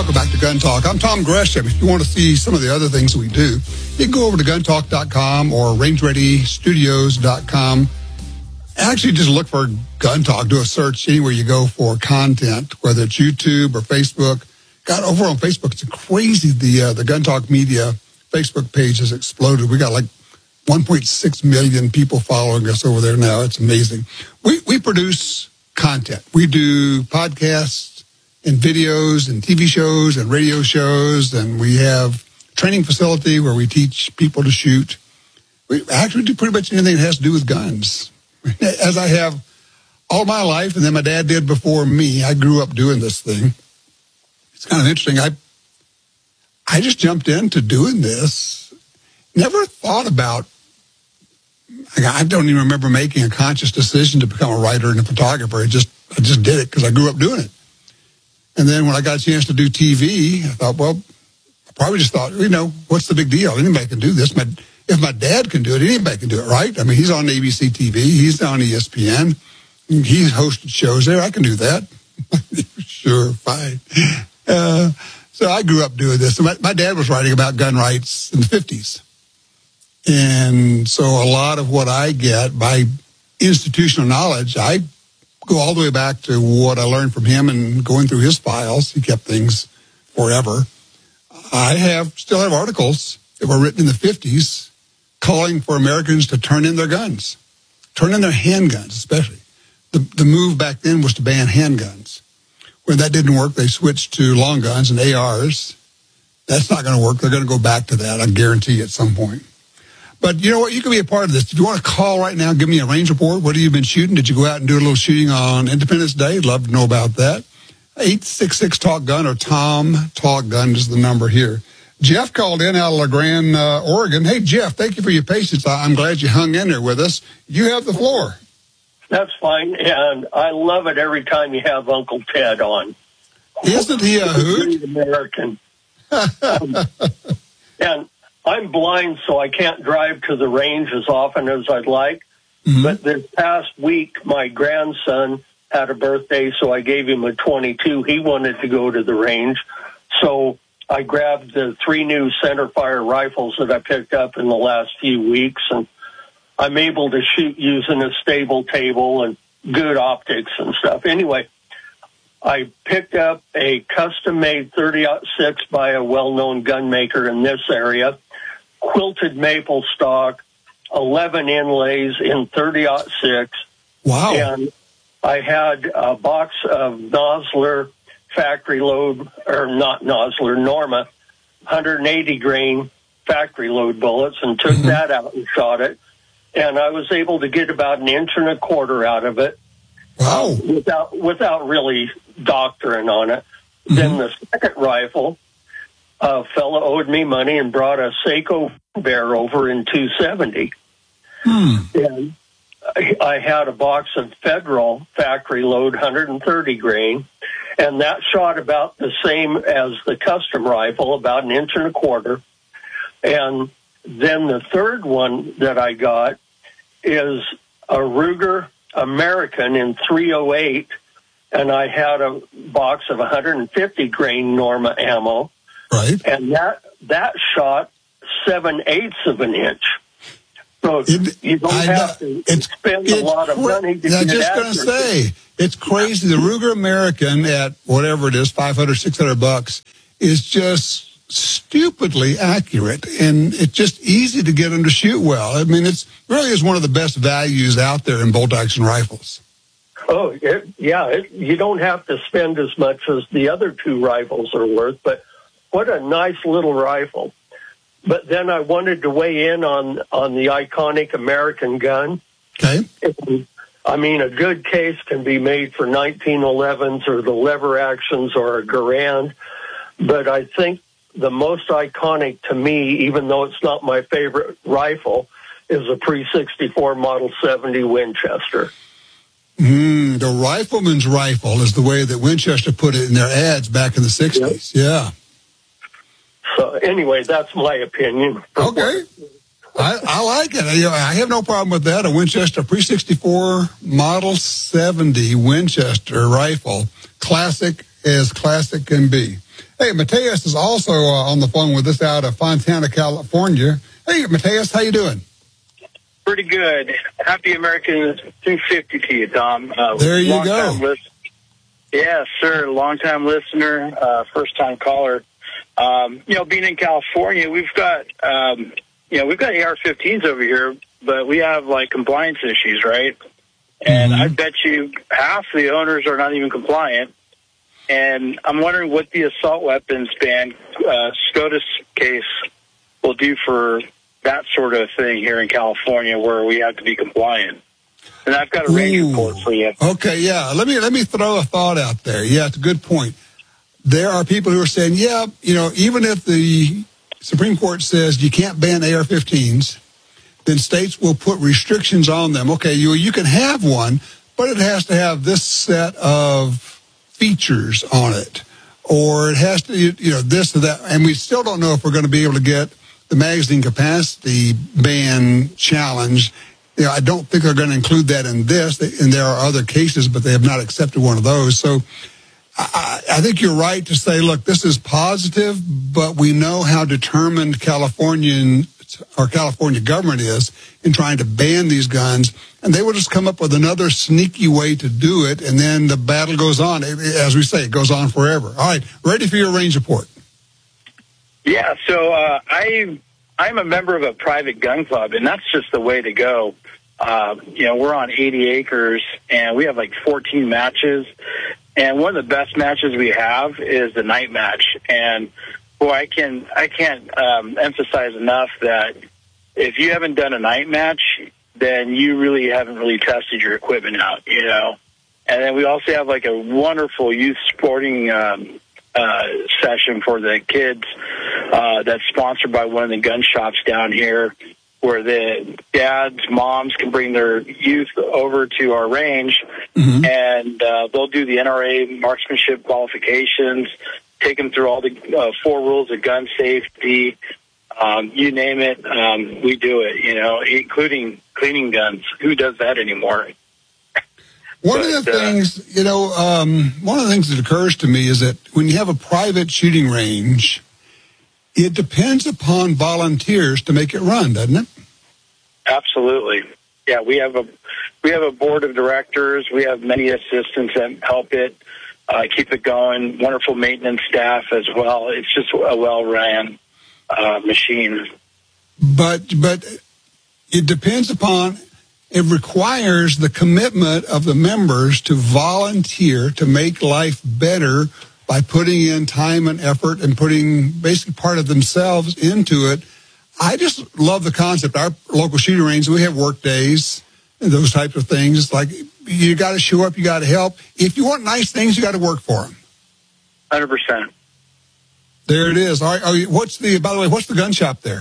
welcome back to Gun Talk. I'm Tom Gresham. If you want to see some of the other things we do, you can go over to guntalk.com or rangereadystudios.com. Actually, just look for Gun Talk. Do a search anywhere you go for content, whether it's YouTube or Facebook. God, over on Facebook, it's crazy. The Gun Talk Media Facebook page has exploded. We got like 1.6 million people following us over there now. It's amazing. We produce content. We do podcasts and videos and TV shows and radio shows, and we have a training facility where we teach people to shoot. We actually do pretty much anything that has to do with guns, as I have all my life, and then my dad did before me. I grew up doing this thing. It's kind of interesting. I just jumped into doing this. Never thought about, I don't even remember making a conscious decision to become a writer and a photographer. I just did it because I grew up doing it. And then when I got a chance to do TV, I thought, well, I probably just thought, what's the big deal? Anybody can do this. If my dad can do it, anybody can do it, right? I mean, he's on ABC TV. He's on ESPN. He's hosted shows there. I can do that. Sure, fine. So I grew up doing this. So my dad was writing about gun rights in the 50s. And so a lot of what I get by institutional knowledge, I go all the way back to what I learned from him and going through his files. He kept things forever. I still have articles that were written in the 50s calling for Americans to turn in their guns, turn in their handguns especially. The move back then was to ban handguns. When that didn't work, they switched to long guns and ARs. That's not going to work. They're going to go back to that, I guarantee, at some point. But you know what? You can be a part of this. If you want to call right now, give me a range report. What have you been shooting? Did you go out and do a little shooting on Independence Day? I'd love to know about that. 866-TALK-GUN or Tom Talk Gun is the number here. Jeff called in out of La Grande, Oregon. Hey, Jeff, thank you for your patience. I'm glad you hung in there with us. You have the floor. That's fine, and I love it every time you have Uncle Ted on. Isn't he a hoot? American. And I'm blind, so I can't drive to the range as often as I'd like. Mm-hmm. But this past week, my grandson had a birthday, so I gave him a .22. He wanted to go to the range. So I grabbed the 3 new centerfire rifles that I picked up in the last few weeks, and I'm able to shoot using a stable table and good optics and stuff. Anyway, I picked up a custom-made 30-06 by a well-known gun maker in this area, quilted maple stock, 11 inlays in 30-06. Wow. And I had a box of Nosler factory load, or not Nosler, Norma, 180 grain factory load bullets, and took that out and shot it. And I was able to get about 1.25 inches out of it. Wow. Without really doctoring on it. Mm-hmm. Then the second rifle, a fellow owed me money and brought a Seiko Bear over in 270. And I had a box of Federal factory load 130 grain, and that shot about the same as the custom rifle, about 1.25 inches. And then the third one that I got is a Ruger American in 308, and I had a box of 150 grain Norma ammo. Right. And that shot 7/8 of an inch. So you don't have to spend a lot of money to get I'm just going to say, it's crazy. The Ruger American at whatever it is, $500, $600, is just stupidly accurate, and it's just easy to get them to shoot well. I mean, it's really is one of the best values out there in bolt-action rifles. Oh, you don't have to spend as much as the other 2 rifles are worth, but what a nice little rifle. But then I wanted to weigh in on the iconic American gun. Okay. I mean, a good case can be made for 1911s or the lever actions or a Garand, but I think the most iconic to me, even though it's not my favorite rifle, is a pre-64 Model 70 Winchester. The rifleman's rifle is the way that Winchester put it in their ads back in the 60s. Yep. Yeah. So anyway, that's my opinion. Okay. I like it. I have no problem with that. A Winchester pre-64 Model 70 Winchester rifle, classic as classic can be. Hey, Mateus is also on the phone with us out of Fontana, California. Hey, Mateus, how you doing? Pretty good. Happy American 250 to you, Tom. There you go. Yes, sir. Long-time listener, first-time caller. Being in California, we've got AR-15s over here, but we have like compliance issues, right? And I bet you half the owners are not even compliant. And I'm wondering what the assault weapons ban, SCOTUS case will do for that sort of thing here in California, where we have to be compliant. And I've got a range report for you. Okay, yeah. Let me throw a thought out there. Yeah, it's a good point. There are people who are saying, even if the Supreme Court says you can't ban AR-15s, then states will put restrictions on them. Okay, you can have one, but it has to have this set of features on it, or it has to, this or that. And we still don't know if we're going to be able to get the magazine capacity ban challenge. I don't think they're going to include that in this. And there are other cases, but they have not accepted one of those. So I think you're right to say, look, this is positive, but we know how determined California government is in trying to ban these guns, and they will just come up with another sneaky way to do it, and then the battle goes on. As we say, it goes on forever. All right, ready for your range report? Yeah, so I'm a member of a private gun club, and that's just the way to go. We're on 80 acres, and we have like 14 matches, and one of the best matches we have is the night match. And boy, I can't emphasize enough that if you haven't done a night match, then you really haven't really tested your equipment out, And then we also have like a wonderful youth sporting session for the kids that's sponsored by one of the gun shops down here, where the dads, moms can bring their youth over to our range, and they'll do the NRA marksmanship qualifications, take them through all the 4 rules of gun safety. You name it, we do it, including cleaning guns. Who does that anymore? One of the things that occurs to me is that when you have a private shooting range, it depends upon volunteers to make it run, doesn't it? Absolutely. Yeah, we have a board of directors. We have many assistants that help it keep it going. Wonderful maintenance staff as well. It's just a well-ran machine. But it depends upon. It requires the commitment of the members to volunteer to make life better by putting in time and effort and putting basically part of themselves into it. I just love the concept. Our local shooting range, we have work days and those types of things. It's like you got to show up, you got to help. If you want nice things, you got to work for them. 100%. There it is. All right. What's the gun shop there?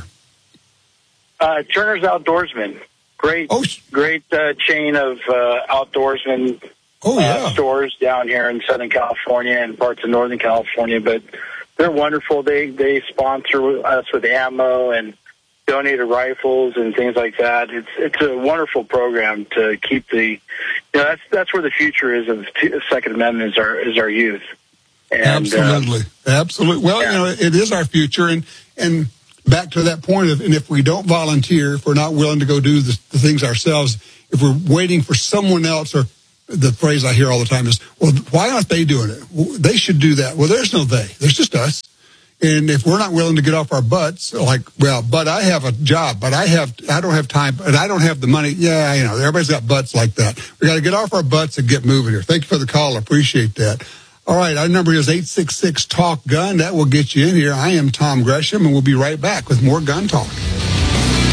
Turner's Outdoorsman. Great chain of outdoorsman stores down here in Southern California and parts of Northern California. But they're wonderful. They sponsor us with ammo and donated rifles and things like that. It's a wonderful program to keep the. That's where the future is of the Second Amendment is our youth. And, Absolutely. Well, it is our future, and back to that point of, and if we don't volunteer, if we're not willing to go do the things ourselves, if we're waiting for someone else, or the phrase I hear all the time is, well, why aren't they doing it? They should do that. Well, there's no they. There's just us. And if we're not willing to get off our butts, but I have a job, but I don't have time, and I don't have the money. Yeah, everybody's got butts like that. We got to get off our butts and get moving here. Thank you for the call. I appreciate that. All right, our number is 866-TALK-GUN. That will get you in here. I am Tom Gresham, and we'll be right back with more Gun Talk.